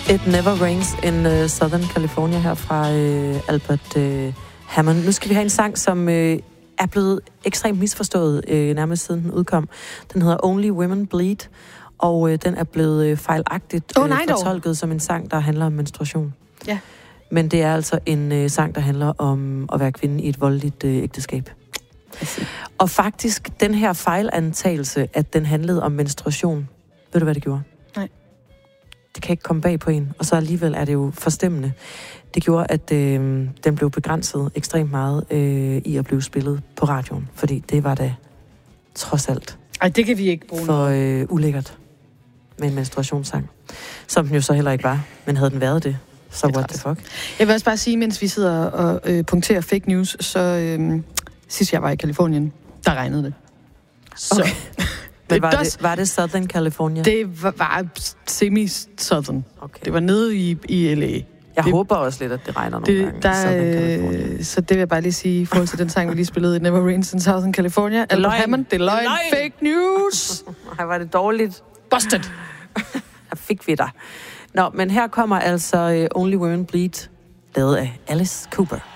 It Never Rains in Southern California her fra Albert Hammond. Nu skal vi have en sang, som er blevet ekstremt misforstået nærmest siden den udkom. Den hedder Only Women Bleed, og den er blevet fejlagtigt fortolket som en sang, der handler om menstruation. Ja. Men det er altså en sang, der handler om at være kvinde i et voldeligt ægteskab. Og faktisk, den her fejlantagelse, at den handlede om menstruation, ved du, hvad det gjorde? Nej. Det kan ikke komme bag på en, og så alligevel er det jo forstemmende. Det gjorde, at den blev begrænset ekstremt meget i at blive spillet på radioen, fordi det var da trods alt det kan vi ikke bruge for ulækkert med en menstruationssang. Som den jo så heller ikke var, men havde den været det, så what the fuck. Jeg vil også bare sige, mens vi sidder og punkterer fake news, så sidst jeg var i Kalifornien, der regnede det. Så. Okay. Men var det Southern California? Det var semi-southern. Okay. Det var nede i L.A. Jeg håber også lidt, at det regner nogle gange i Southern California. Så det vil jeg bare lige sige i forhold til den sang, vi lige spillede, It Never Rains in Southern California. Albert Hammond, det er løgn. Fake news. Ej, var det dårligt. Busted. Der fik vi dig. Nå, men her kommer altså Only Women Bleed, lavet af Alice Cooper.